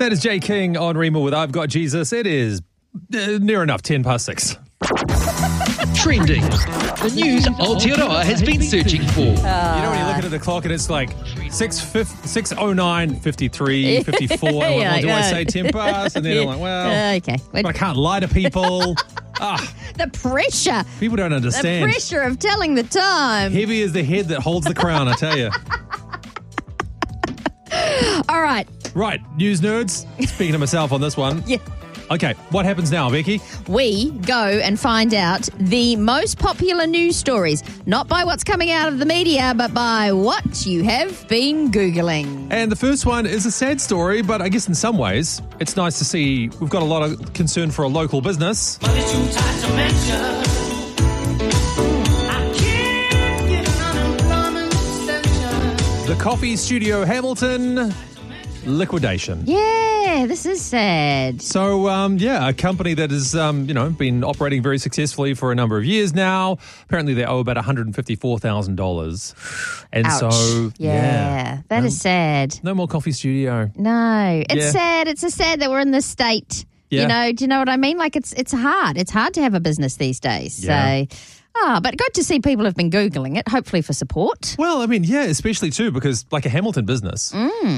That is Jay King on Rema with I've Got Jesus. It is near enough 6:10. Trending. The news Aotearoa has been searching for. You know when you're looking at the clock and it's like 6:09, 53, 54. I'm like, well, do I say 10 past? And then I'm like, well, okay. but I can't lie to people. The pressure. People don't understand. The pressure of telling the time. Heavy is the head that holds the crown, I tell you. All right. Right, news nerds. Speaking to myself on this one. Yeah. Okay, what happens now, Becky? We go and find out the most popular news stories, not by what's coming out of the media, but by what you have been Googling. And the first one is a sad story, but I guess in some ways it's nice to see we've got a lot of concern for a local business. The Coffee Studio Hamilton liquidation. Yeah, this is sad. So, a company that has, been operating very successfully for a number of years now. Apparently they owe about $154,000. And Ouch. so, that is sad. No more Coffee Studio. No, it's sad. It's sad that we're in this state. Yeah. You know, do you know what I mean? Like it's hard. It's hard to have a business these days. Yeah. So, but good to see people have been Googling it, hopefully for support. Well, I mean, yeah, especially too, because like a Hamilton business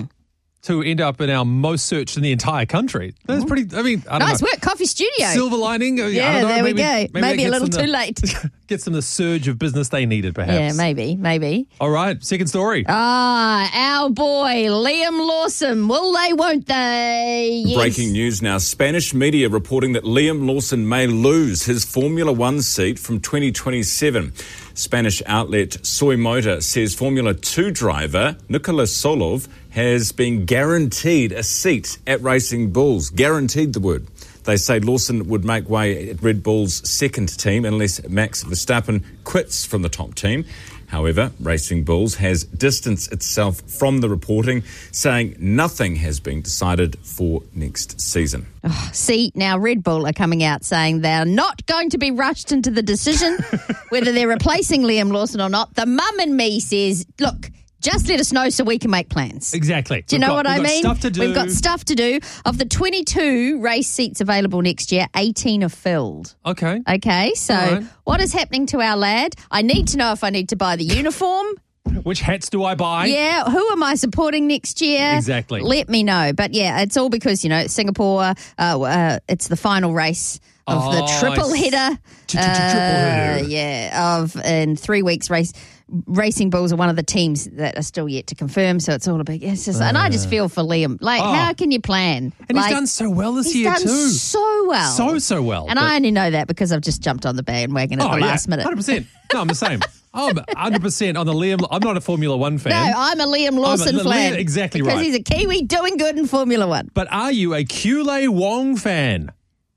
to end up in our most searched in the entire country. That's pretty, I mean, I don't know. Nice work, Coffee Studio. Silver lining. I Yeah, don't know, there we go. that Maybe a gets little them too late. Gets them the surge of business they needed, perhaps. Yeah, maybe. All right, second story. Our boy, Liam Lawson. Will they, won't they? Yes. Breaking news now. Spanish media reporting that Liam Lawson may lose his Formula One seat from 2027. Spanish outlet Soy Motor says Formula 2 driver Nicolas Solov has been guaranteed a seat at Racing Bulls. Guaranteed the word. They say Lawson would make way at Red Bull's second team unless Max Verstappen quits from the top team. However, Racing Bulls has distanced itself from the reporting, saying nothing has been decided for next season. See, now Red Bull are coming out saying they're not going to be rushed into the decision whether they're replacing Liam Lawson or not. The mum in me says, look, just let us know so we can make plans. Exactly. Do you know what I mean? Stuff to do. We've got stuff to do. Of the 22 race seats available next year, 18 are filled. Okay. So All right. What is happening to our lad? I need to know if I need to buy the uniform. Which hats do I buy? Yeah, who am I supporting next year? Exactly. Let me know. But yeah, it's all because, Singapore, it's the final race of the triple header. Triple header. In 3 weeks race. Racing Bulls are one of the teams that are still yet to confirm, so it's all a big. It's just, and I just feel for Liam. Like, how can you plan? And he's done so well this year too. He's done so well, so well. And I only know that because I've just jumped on the bandwagon at the last minute. 100%. No, I'm the same. I'm 100% on the Liam. I'm not a Formula One fan. No, I'm a Liam Lawson fan. Exactly because right. Because he's a Kiwi doing good in Formula One. But are you a Kulei Wong fan?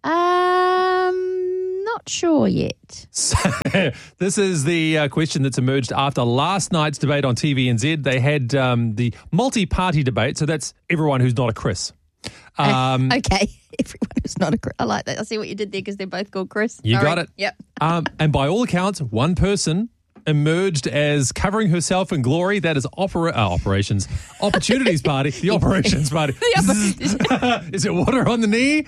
Not sure yet. So, this is the question that's emerged after last night's debate on TVNZ. They had the multi-party debate, so that's everyone who's not a Chris. Okay, everyone who's not a Chris. I like that. I see what you did there because they're both called Chris. You got it. Yep. And by all accounts, one person emerged as covering herself in glory. That is Opportunities Party. The Operations Party. Is it water on the knee?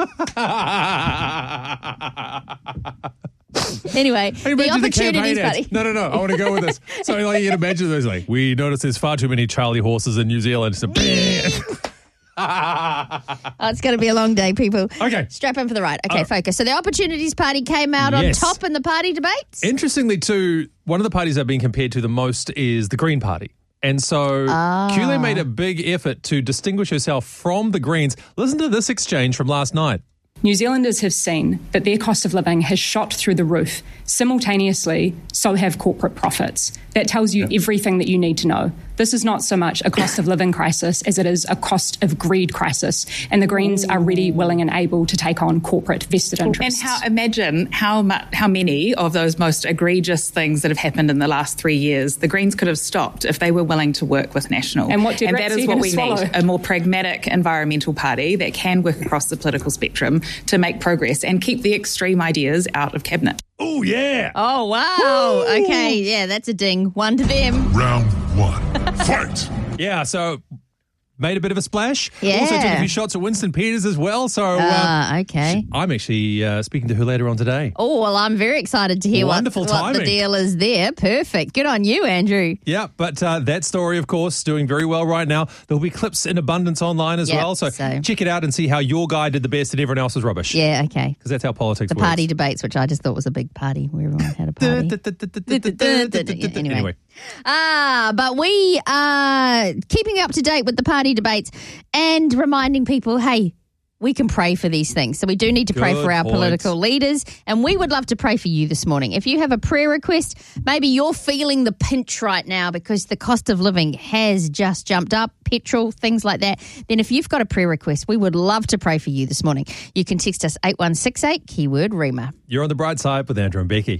Anyway, the Opportunities Party. No. I want to go with this. So like, you can imagine those like, we notice there's far too many Charlie horses in New Zealand. So, it's going to be a long day, people. Okay. Strap in for the ride. Okay, focus. So the Opportunities Party came out on top in the party debates. Interestingly, too, one of the parties that have been compared to the most is the Green Party. And so Kulei made a big effort to distinguish herself from the Greens. Listen to this exchange from last night. New Zealanders have seen that their cost of living has shot through the roof. Simultaneously, so have corporate profits. That tells you everything that you need to know. This is not so much a cost of living crisis as it is a cost of greed crisis. And the Greens are ready, willing and able to take on corporate vested interests. And imagine how many of those most egregious things that have happened in the last 3 years the Greens could have stopped if they were willing to work with National. And that is what we need, a more pragmatic environmental party that can work across the political spectrum to make progress and keep the extreme ideas out of cabinet. Oh, yeah. Oh, wow. Woo. Okay, yeah, that's a ding. One to them. Round one. Fight. Yeah, so made a bit of a splash. Yeah. Also took a few shots at Winston Peters as well. So okay. I'm actually speaking to her later on today. Oh, well, I'm very excited to hear what the deal is there. Perfect. Good on you, Andrew. Yeah, but that story, of course, doing very well right now. There'll be clips in abundance online as well. So check it out and see how your guy did the best and everyone else was rubbish. Yeah, okay. Because that's how politics works. The party debates, which I just thought was a big party where everyone had a party. Anyway. But we are keeping up to date with the party debates and reminding people, hey, we can pray for these things. So we do need to pray for our political leaders, and we would love to pray for you this morning. If you have a prayer request, maybe you're feeling the pinch right now because the cost of living has just jumped up, petrol, things like that, then if you've got a prayer request, we would love to pray for you this morning. You can text us 8168, keyword Rima. You're on the bright side with Andrew and Becky.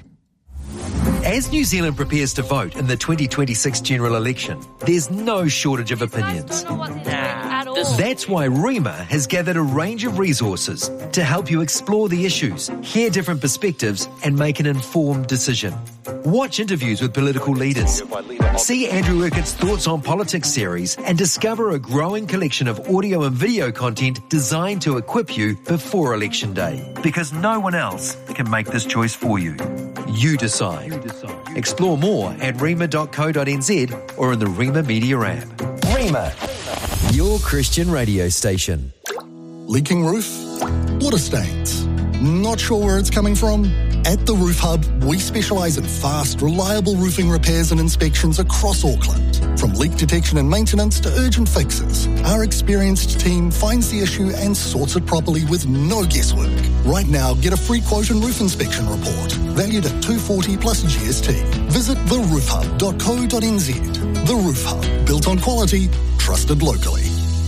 As New Zealand prepares to vote in the 2026 general election, there's no shortage of opinions. That's why Rima has gathered a range of resources to help you explore the issues, hear different perspectives, and make an informed decision. Watch interviews with political leaders. See Andrew Urquhart's Thoughts on Politics series and discover a growing collection of audio and video content designed to equip you before Election Day. Because no one else can make this choice for you. You decide. Explore more at rima.co.nz or in the Rima Media app. Rima, your Christian radio station. Leaking roof? Water stains? Not sure where it's coming from? At The Roof Hub, we specialise in fast, reliable roofing repairs and inspections across Auckland. From leak detection and maintenance to urgent fixes, our experienced team finds the issue and sorts it properly with no guesswork. Right now, get a free quote and roof inspection report, valued at $240 plus GST. Visit theroofhub.co.nz. The Roof Hub, built on quality, trusted locally.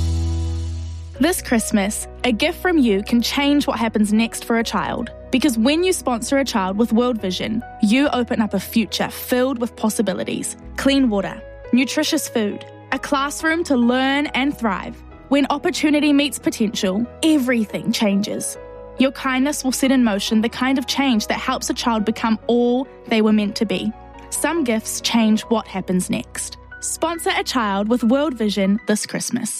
This Christmas, a gift from you can change what happens next for a child. Because when you sponsor a child with World Vision, you open up a future filled with possibilities. Clean water, nutritious food, a classroom to learn and thrive. When opportunity meets potential, everything changes. Your kindness will set in motion the kind of change that helps a child become all they were meant to be. Some gifts change what happens next. Sponsor a child with World Vision this Christmas.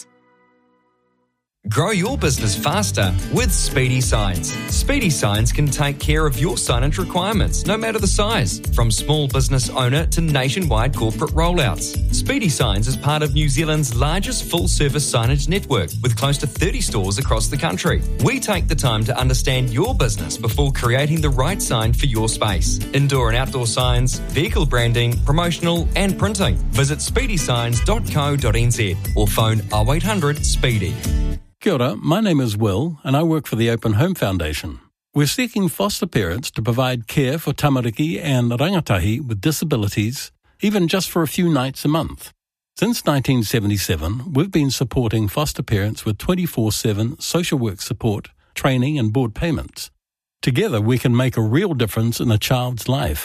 Grow your business faster with Speedy Signs. Speedy Signs can take care of your signage requirements, no matter the size, from small business owner to nationwide corporate rollouts. Speedy Signs is part of New Zealand's largest full-service signage network, with close to 30 stores across the country. We take the time to understand your business before creating the right sign for your space. Indoor and outdoor signs, vehicle branding, promotional and printing. Visit speedysigns.co.nz or phone 0800 SPEEDY. Kia ora, my name is Will and I work for the Open Home Foundation. We're seeking foster parents to provide care for tamariki and rangatahi with disabilities, even just for a few nights a month. Since 1977, we've been supporting foster parents with 24/7 social work support, training and board payments. Together we can make a real difference in a child's life.